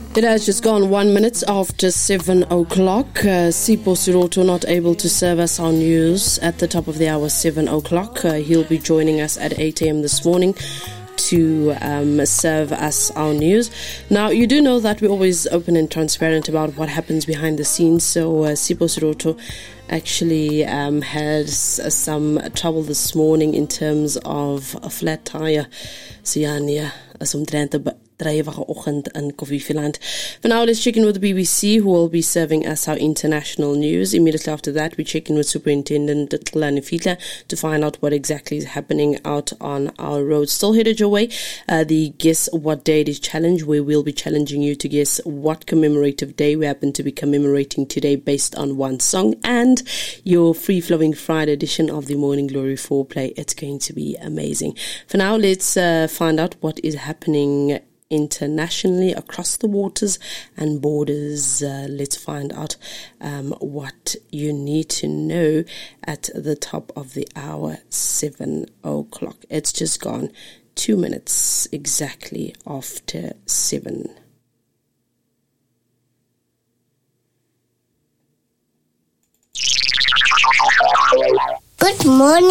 It has just gone 1 minute after 7 o'clock. Sipho Siroto not able to serve us our news at the top of the hour, 7 o'clock. He'll be joining us at 8 a.m. this morning to serve us our news. Now, you do know that we're always open and transparent about what happens behind the scenes. So Sipho Siroto actually had some trouble this morning in terms of a flat tire. Siyania asomdrente driver oggend in Koffieland. For now, let's check in with the BBC, who will be serving us our international news. Immediately after that, we check in with Superintendent Tlani Fitla to find out what exactly is happening out on our roads. Still headed your way, the Guess What Day It Is challenge, where we'll be challenging you to guess what commemorative day we happen to be commemorating today based on one song, and your free-flowing Friday edition of the Morning Glory foreplay. It's going to be amazing. For now, let's find out what is happening internationally across the waters and borders. Let's find out what you need to know at the top of the hour, 7 o'clock. It's just gone 2 minutes exactly after 7. Good morning.